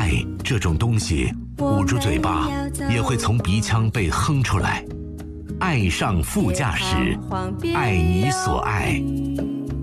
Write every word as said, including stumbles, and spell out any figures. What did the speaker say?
爱这种东西，捂住嘴巴也会从鼻腔被哼出来。爱上副驾驶，爱你所爱。